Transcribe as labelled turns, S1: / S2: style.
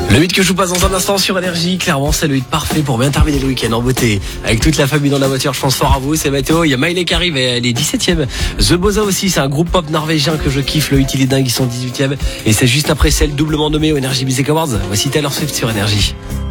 S1: Le 8 que je vous passe dans un instant sur Énergie, clairement c'est le 8 parfait pour bien terminer le week-end en beauté. Avec toute la famille dans la voiture, je pense fort à vous, c'est Mathéo, il y a Miley qui arrive, elle est 17ème. The Boza aussi, c'est un groupe pop norvégien que je kiffe, le 8 il est dingue, ils sont 18ème. Et c'est juste après celle doublement nommée aux Energy Music Awards. Voici Taylor Swift sur Énergie.